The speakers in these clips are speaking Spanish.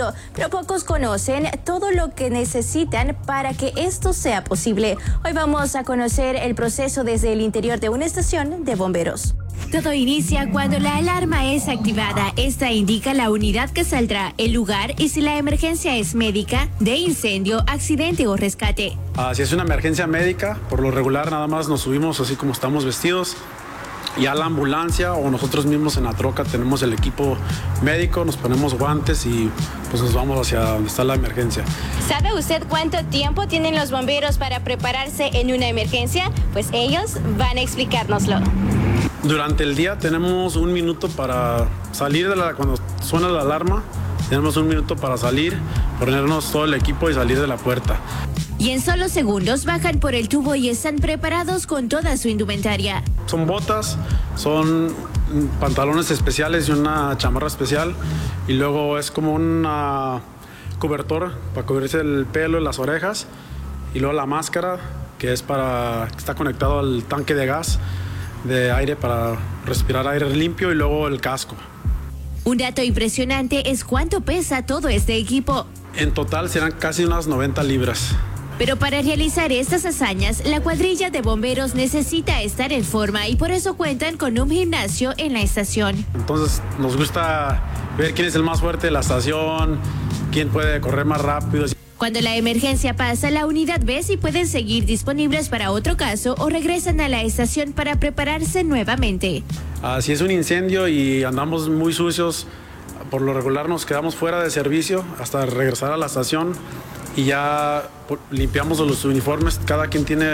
futuro, pero pocos conocen todo lo que necesitan para que esto sea posible. Hoy vamos a conocer el proceso desde el interior de una estación de bomberos. Todo inicia cuando la alarma es activada. Esta indica la unidad que saldrá, el lugar y si la emergencia es médica, de incendio, accidente o rescate. Si es una emergencia médica, por lo regular nada más nos subimos así como estamos vestidos. Y a la ambulancia o nosotros mismos en la troca tenemos el equipo médico, nos ponemos guantes y pues nos vamos hacia donde está la emergencia. ¿Sabe usted cuánto tiempo tienen los bomberos para prepararse en una emergencia? Pues ellos van a explicárnoslo. Durante el día tenemos 1 minuto para salir cuando suena la alarma, tenemos 1 minuto para salir, ponernos todo el equipo y salir de la puerta. Y en solo segundos bajan por el tubo y están preparados con toda su indumentaria. Son botas, son pantalones especiales y una chamarra especial. Y luego es como un cobertor para cubrirse el pelo y las orejas. Y luego la máscara, que está conectado al tanque de gas de aire para respirar aire limpio. Y luego el casco. Un dato impresionante es cuánto pesa todo este equipo. En total serán casi unas 90 libras. Pero para realizar estas hazañas, la cuadrilla de bomberos necesita estar en forma y por eso cuentan con un gimnasio en la estación. Entonces nos gusta ver quién es el más fuerte de la estación, quién puede correr más rápido. Cuando la emergencia pasa, la unidad ve si pueden seguir disponibles para otro caso o regresan a la estación para prepararse nuevamente. Si es un incendio y andamos muy sucios, por lo regular nos quedamos fuera de servicio hasta regresar a la estación. Y ya limpiamos los uniformes, cada quien tiene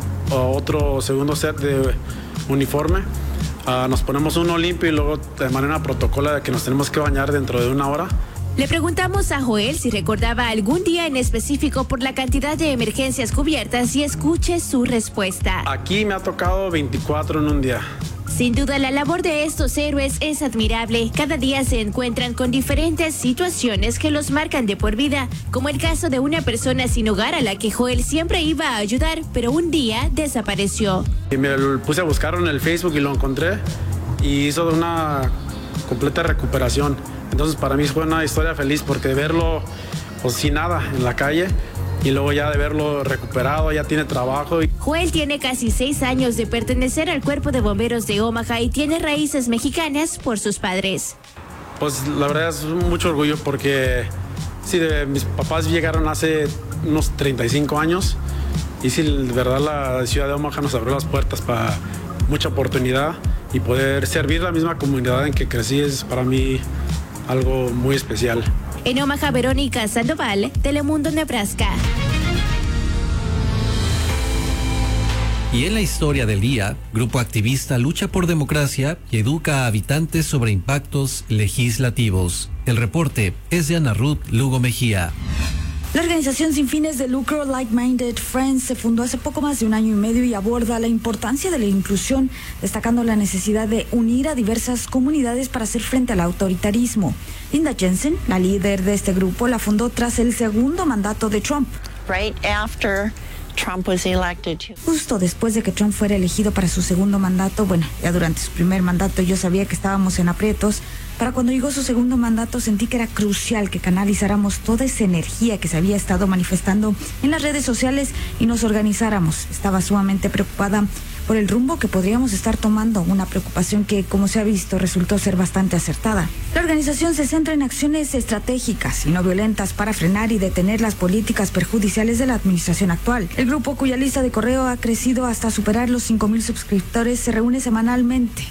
otro segundo set de uniforme. Nos ponemos uno limpio y luego de manera protocolo de que nos tenemos que bañar dentro de 1 hora. Le preguntamos a Joel si recordaba algún día en específico por la cantidad de emergencias cubiertas y escuche su respuesta. Aquí me ha tocado 24 en un día. Sin duda, la labor de estos héroes es admirable. Cada día se encuentran con diferentes situaciones que los marcan de por vida, como el caso de una persona sin hogar a la que Joel siempre iba a ayudar, pero un día desapareció. Y me lo puse a buscar en el Facebook y lo encontré y hizo una completa recuperación. Entonces para mí fue una historia feliz porque de verlo pues, sin nada en la calle y luego ya de verlo recuperado, ya tiene trabajo. Joel tiene casi 6 años de pertenecer al Cuerpo de Bomberos de Omaha y tiene raíces mexicanas por sus padres. Pues la verdad es mucho orgullo porque sí, mis papás llegaron hace unos 35 años y sí, de verdad la ciudad de Omaha nos abrió las puertas para mucha oportunidad y poder servir a la misma comunidad en que crecí es para mí algo muy especial. En Omaha, Verónica Sandoval, Telemundo, Nebraska. Y en la historia del día, grupo activista lucha por democracia y educa a habitantes sobre impactos legislativos. El reporte es de Ana Ruth Lugo Mejía. La organización sin fines de lucro Like Minded Friends se fundó hace poco más de 1 año y medio y aborda la importancia de la inclusión, destacando la necesidad de unir a diversas comunidades para hacer frente al autoritarismo. Linda Jensen, la líder de este grupo, la fundó tras el segundo mandato de Trump. Justo después de que Trump fuera elegido para su segundo mandato, ya durante su primer mandato yo sabía que estábamos en aprietos. Para cuando llegó su segundo mandato sentí que era crucial que canalizáramos toda esa energía que se había estado manifestando en las redes sociales y nos organizáramos. Estaba sumamente preocupada por el rumbo que podríamos estar tomando, una preocupación que, como se ha visto, resultó ser bastante acertada. La organización se centra en acciones estratégicas y no violentas para frenar y detener las políticas perjudiciales de la administración actual. El grupo, cuya lista de correo ha crecido hasta superar los 5,000 suscriptores, se reúne semanalmente.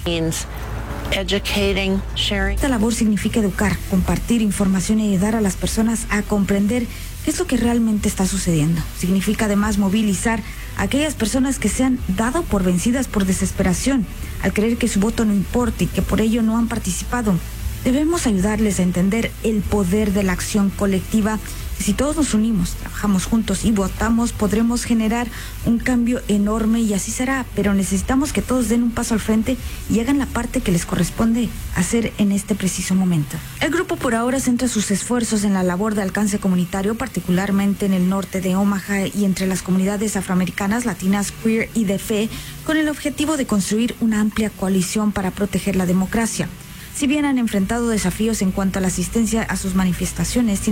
Esta labor significa educar, compartir información y ayudar a las personas a comprender qué es lo que realmente está sucediendo. Significa además movilizar a aquellas personas que se han dado por vencidas por desesperación, al creer que su voto no importa y que por ello no han participado. Debemos ayudarles a entender el poder de la acción colectiva. Si todos nos unimos, trabajamos juntos y votamos, podremos generar un cambio enorme y así será, pero necesitamos que todos den un paso al frente y hagan la parte que les corresponde hacer en este preciso momento. El grupo por ahora centra sus esfuerzos en la labor de alcance comunitario, particularmente en el norte de Omaha y entre las comunidades afroamericanas, latinas, queer y de fe, con el objetivo de construir una amplia coalición para proteger la democracia. Si bien han enfrentado desafíos en cuanto a la asistencia a sus manifestaciones,